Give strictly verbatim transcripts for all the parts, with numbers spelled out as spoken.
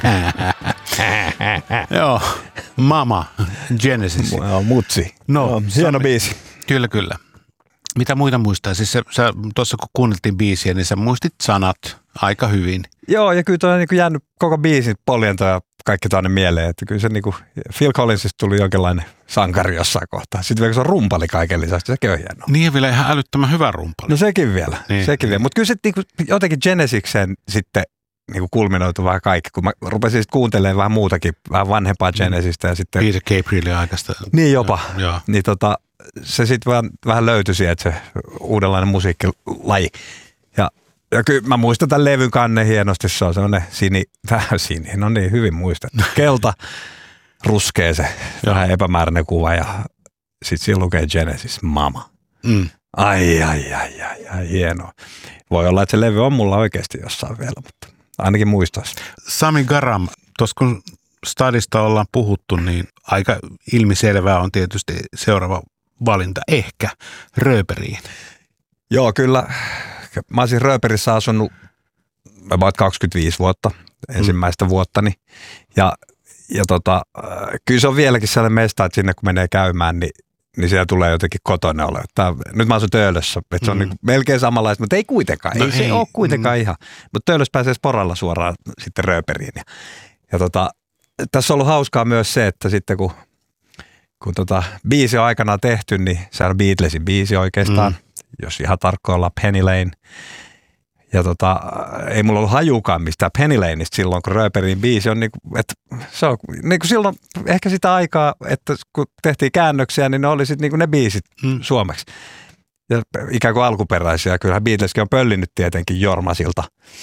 Joo, Mama, Genesis. Joo, mutsi. No, no hieno biisi. Kyllä, kyllä. Mitä muita muistaa? Siis sä, tuossa kun kuunneltiin biisiä, niin sä muistit sanat aika hyvin. Joo, ja kyllä toi on niin jäänyt koko biisin poljento ja kaikki tuonne mieleen. Että kyllä se niin kuin Phil Collinsista tuli jonkinlainen sankari jossain kohtaa. Sitten vielä kun se on rumpali kaiken lisäksi, sekin on hienoa. Niin ja vielä ihan älyttömän hyvä rumpali. No sekin vielä, niin, sekin niin. vielä. Mutta kyllä se niin kuin, jotenkin Genesikseen sitten niin kuin kulminoitu vähän kaikki. Kun mä rupesin sitten kuuntelemaan vähän muutakin, vähän vanhempaa Genesistä ja sitten... Peter Gabrielin aikaista. Niin jopa. Joo. Niin tota, se sitten vähän, vähän löytyi sieltä se uudenlainen musiikkilaji. Ja Ja kyllä mä muistan tämän levyn kannen hienosti, se on sellainen sini, vähän sini, no niin, hyvin muistettu. Kelta, ruskea se, vähän epämääräinen kuva ja sitten siinä lukee Genesis, Mama. Mm. Ai, ai, ai, ai, ai, hienoa. Voi olla, että se levy on mulla oikeasti jossain vielä, mutta ainakin muistaisi. Sami Garam, tuossa kun stadista ollaan puhuttu, niin aika ilmiselvää on tietysti seuraava valinta, ehkä Rööperiin. Joo, kyllä. Mä olisin Rööperissä asunut about kaksikymmentäviisi vuotta, ensimmäistä mm. vuottani. Ja, ja tota, kyllä se on vieläkin sellainen mesta, että sinne kun menee käymään, niin, niin siellä tulee jotenkin kotoinen ole. Tää, nyt mä asun Töölössä, että se on mm. niin melkein samanlaista, mutta ei kuitenkaan. No ei, ei se ole kuitenkaan mm. ihan. Mutta Töölössä pääsee sporalla suoraan sitten Rööperiin. Ja, ja tota, tässä on ollut hauskaa myös se, että sitten kun, kun tota, biisi on aikanaan tehty, niin se on Beatlesin biisi oikeastaan. Mm. Jos ihan tarkkoin ollaan Penny Lane. Ja tota, ei mulla ollut hajukaan mistään Penny Laneista silloin, kun Rööperin biisi on niinku, että se on niinku silloin ehkä sitä aikaa, että kun tehtiin käännöksiä, niin ne oli sitten niinku ne biisit mm. suomeksi. Ja ikään kuin alkuperäisiä. Kyllähän Beatleskin on pöllinyt tietenkin Jormasilta.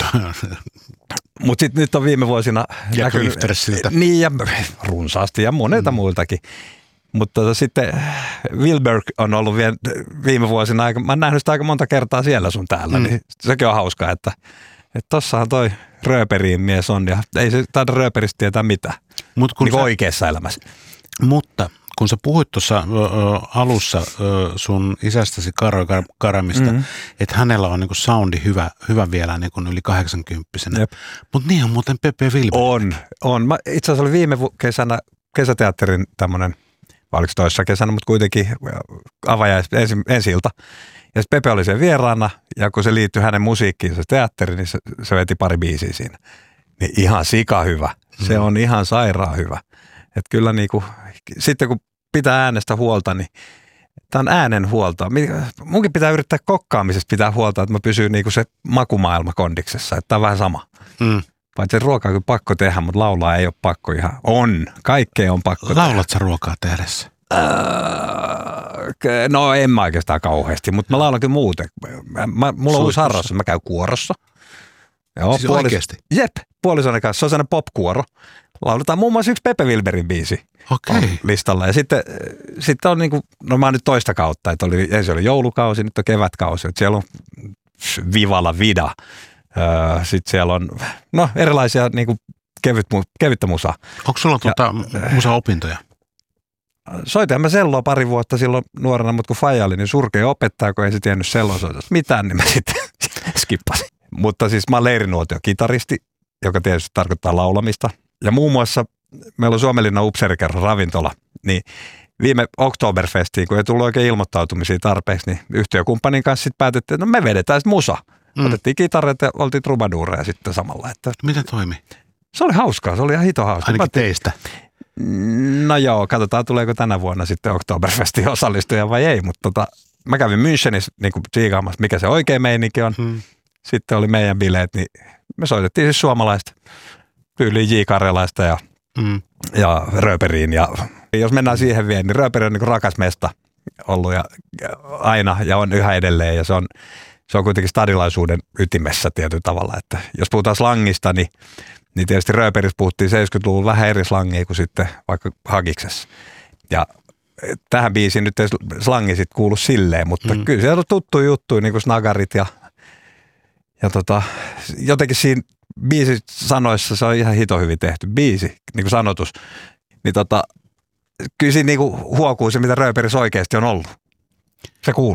Mutta sitten nyt on viime vuosina ja Cliftersiltä. Niin ja runsaasti ja monelta mm. muiltakin. Mutta tota, sitten Wilberg on ollut vielä viime vuosina, aika, mä oon nähnyt sitä aika monta kertaa siellä sun täällä, mm. niin sekin on hauskaa, että, että tossahan toi Rööperin mies on ja ei se taida Rööperistä tietää mitään, Mut kun niin sä, oikeassa elämässä. Mutta kun sä puhuit tuossa alussa ö, sun isästäsi Karo Karamista, mm-hmm. että hänellä on niinku soundi hyvä, hyvä vielä niinku yli kahdeksankymppisenä, mutta niin on muuten Pepe Wilberg. On, on. Mä itse asiassa oli viime kesänä kesäteatterin tämmönen, oliko toissa kesänä, mutta kuitenkin avajais ensi, ensi ilta. Ja sitten Pepe oli sen vieraana, ja kun se liittyi hänen musiikkiinsa teatteriin, niin se, se veti pari biisiä siinä. Niin ihan sika hyvä. Se on ihan sairaan hyvä. Että kyllä niinku, sitten kun pitää äänestä huolta, niin tämä on äänen huolta. Munkin pitää yrittää kokkaamisesta pitää huolta, että mä pysyn niinku se makumaailma kondiksessa. Että tämä on vähän sama. Mm. Paitsi ruokaa on kyllä pakko tehdä, mutta laulaa ei ole pakko ihan. On. Kaikkea on pakko tehdä. Laulat sä ruokaa tehdessä? Öö, no en mä oikeastaan kauheasti, mutta mä laulan kyllä muuten. Mä, mulla on uusi harrastus, mä käyn kuorossa. Joo, siis puolis- oikeasti? Jep, puolisoni kanssa. Se on sellainen pop-kuoro. Lauletaan muun muassa yksi Pepe Wilbergin biisi. Okay. Listalla. Ja sitten, sitten on niin kuin, no mä oon nyt toista kautta, että oli, ensin oli joulukausi, nyt on kevätkausi. Että siellä on Vivala Vida. Öö, sitten siellä on no, erilaisia niin kuin kevyt, kevyttä musaa. Onko sulla tuota musa-opintoja? Soitin mä selloa pari vuotta silloin nuorena, mutta kun faija oli niin surkea opettaja, kun ei se tiennyt sellon soitosta mitään, niin mä sitten skippasin. Mutta siis mä oon leirinuotio-kitaristi, joka tietysti tarkoittaa laulamista. Ja muun muassa meillä on Suomenlinnan Upseerikerhon ravintola, niin viime Oktoberfestiin, kun ei tullut oikein ilmoittautumisia tarpeeksi, niin yhtiökumppanin kanssa sitten päätettiin, että no me vedetään sitten musa. Mm. Otettiin kitaret ja oltiin trubaduureja sitten samalla. Että miten toimi? Se oli hauskaa, se oli ihan hito hauskaa. Ainakin teistä. No joo, katsotaan tuleeko tänä vuonna sitten Oktoberfestiin osallistuja vai ei, mutta tota, mä kävin Münchenissä niin kuin tsiikaamassa, mikä se oikein meininki on. Hmm. Sitten oli meidän bileet, niin me soitettiin siis suomalaista, tyyliin J. Karjalaista ja, hmm. ja Rööperiin. Ja jos mennään siihen vielä, niin Rööperi on niin kuin rakas mesta ollut ja aina ja on yhä edelleen ja se on, se on kuitenkin stadilaisuuden ytimessä tietyllä tavalla, että jos puhutaan slangista, niin Niin tietysti Rööperissä puhuttiin seitsemänkymmentäluvulla vähän eri slangia kuin sitten vaikka Hagiksessa. Ja tähän biisiin nyt ei slangi sitten kuulu silleen, mutta mm. kyllä siellä on tuttuja juttuja, niin kuin snagarit ja, ja tota, jotenkin siinä biisin sanoissa se on ihan hito hyvin tehty biisi, niin kuin sanotus. Niin tota, kyllä siinä niin kuin huokuu se, mitä Rööperissä oikeasti on ollut. Se kuuluu.